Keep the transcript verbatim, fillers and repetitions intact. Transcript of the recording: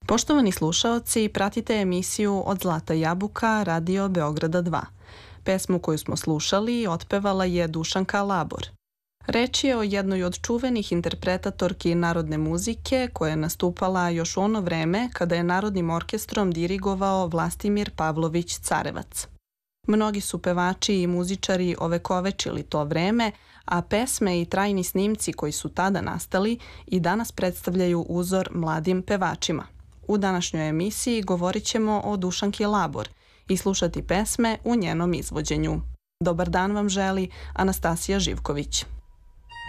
Poštovani slušaoci, pratite emisiju Od zlata jabuka Radio Beograda dva. Pesmu koju smo slušali otpevala je Dušanka Labor. Reč je o jednoj od čuvenih interpretatorki narodne muzike koja je nastupala još u ono vreme kada je Narodnim orkestrom dirigovao Vlastimir Pavlović Carevac. Mnogi su pevači i muzičari ovekovečili to vreme, a pesme i trajni snimci koji su tada nastali i danas predstavljaju uzor mladim pevačima. U današnjoj emisiji govorit ćemo o Dušanki Labor i slušati pesme u njenom izvođenju. Dobar dan vam želi Anastasija Živković.